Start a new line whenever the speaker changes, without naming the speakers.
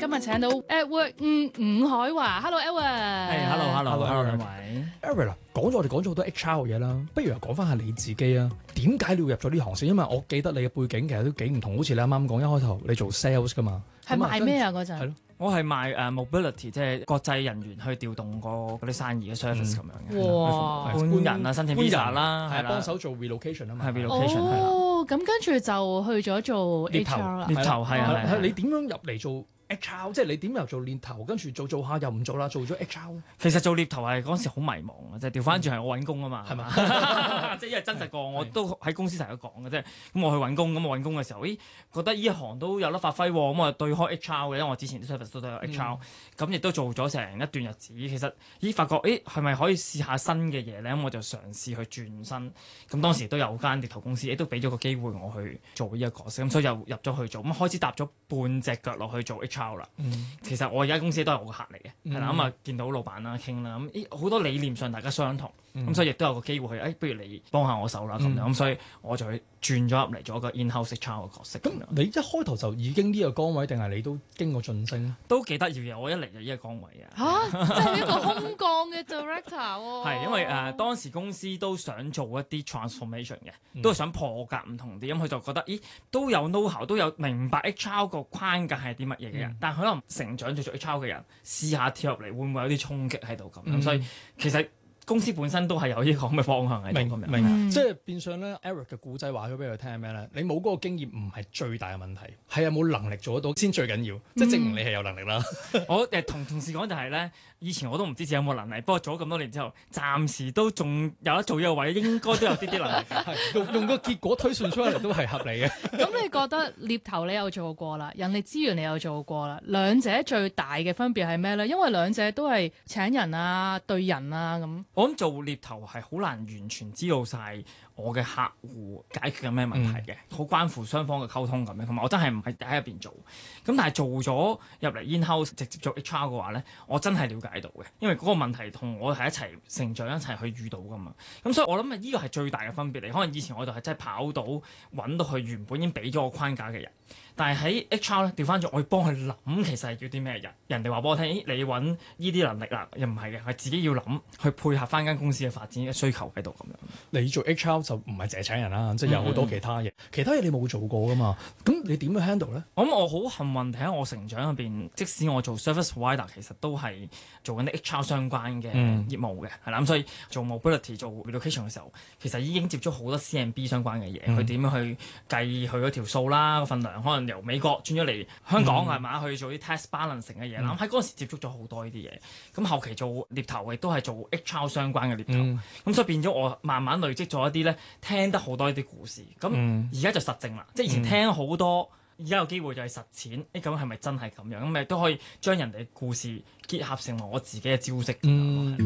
今日請到 Edward 伍海華 ，Hello Edward，
係 hello 兩位。
Edward 啦，我哋講咗好多 HR 嘅嘢啦，不如又講翻下你自己啊？點解你要入咗呢行先？因為我記得你嘅背景其實都幾唔同，好似你啱啱講一開頭你做 sales 噶嘛，
係賣咩啊嗰陣？
係咯，
我係賣mobility， 即係國際人員去調動嗰啲生意嘅 service 咁樣嘅。
哇！
搬人啊，申請 visa 啦，
係幫手做 relocation 啊嘛，
係 relocation 係啦。
哦，咁跟住就去咗做 HR 啦。
獵頭係啊，
你點樣入嚟做 HR？即係你點由做獵頭，跟住做下又唔做啦，做咗 HR 咧？
其實做獵頭係嗰陣時好迷茫嘅，即係調翻轉係我揾工啊嘛，係嘛？即係因為真實過，我都喺公司成日都講嘅，即係咁我去揾工，咁我揾工嘅時候，覺得呢一行都有得發揮喎，咁我對開 HR 嘅，因為我之前啲 service 都有 HR，咁亦都做咗成一段日子，其實發覺係咪可以試下新嘅嘢咧？咁我就嘗試去轉身，咁當時都有間獵頭公司，亦都俾咗個機會我去做呢一個角色，咁所以就入咗去做，咁開始踏咗半隻腳落去做 HR 啦。其實我而家公司都係我個客嚟嘅，係啦，咁啊見到老闆啦傾啦，咁好多理念上大家相同，咁所以亦都有個機會去，不如你幫下我手啦咁樣，咁所以我就去轉咗入嚟做一個 in-house HR 嘅角色。咁
你一開頭就已經呢個崗位，定係你都經過晉升？
都幾得意嘅，我一嚟就呢個崗位啊！
嚇，即係一個空降嘅 director 喎。
係因為當時公司都想做一啲 transformation 嘅，都係想破格唔同啲，咁佢就覺得都有 know-how， 都有明白 HR 個框架係啲乜嘢嘅人，但係可能成長咗做 HR 嘅人試下跳入嚟，會唔會有啲衝擊喺度咁？所以其實公司本身都係有呢個咁嘅方向喺度咁樣。
明，即係變相咧 Eric 嘅故仔話咗俾佢聽係咩咧？你冇嗰個經驗唔係最大嘅問題，係有冇能力做得到先最緊要，即係證明你係有能力啦。
我同同事講就係咧，以前我都唔知自己有冇能力，不過做咗咁多年之後，暫時都仲有得做呢個位，應該都有啲能力。
用個結果推算出嚟都係合理嘅。
咁你覺得獵頭你有做過啦，人力資源你有做過啦，兩者最大嘅分別係咩咧？因為兩者都係請人啊、對人啊咁。
我諗做獵頭係好難完全知道晒我嘅客戶解決緊咩問題嘅，好關乎雙方嘅溝通咁樣。同埋我真係唔係喺入邊做，咁但係做咗入嚟 in-house 直接做 HR 嘅話咧，我真係了解到嘅，因為嗰個問題同我係一齊成長一齊去遇到噶嘛。咁所以我諗呢個係最大嘅分別嚟。可能以前我就係真係跑到揾到佢原本已經俾咗個框架嘅人，但係喺 HR 咧調翻轉，我要幫佢諗其實係要啲咩人。人哋話俾我聽，你揾呢啲能力啦，又唔係嘅，係自己要諗去配合翻間公司嘅發展嘅需求喺度咁樣。
你做 HR 就唔係淨係請人啦，即係有好多其他嘢，其他嘢你冇做過噶嘛？咁你點去 handle 咧？
我諗我好幸運喺我成長入邊，即使我做 service provider，其實都係做緊啲 HR 相關嘅業務嘅，係啦。咁所以做 mobility 做 relocation 嘅時候，其實已經接觸好多 C&B 相關嘅嘢，佢點樣去計佢嗰條數啦，個份量可能由美國轉咗嚟香港係嘛，去做啲 tax balancing 嘅嘢啦。咁喺嗰陣時接觸咗好多呢啲嘢，咁後期做獵頭亦都係做 HR 相關嘅獵頭，咁所以變咗我慢慢累積咗一啲咧，聽得好多呢啲故事。咁而家就實證啦，即係以前聽好多，而家有機會就係實踐。咁係咪真係咁樣？咁咪都可以將人哋嘅故事結合成為我自己嘅招式。